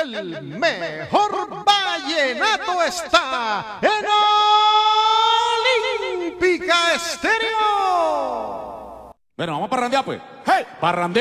El mejor vallenato está en Olímpica Estéreo. Bueno, vamos a parrandear pues. ¡Hey! Parrandear.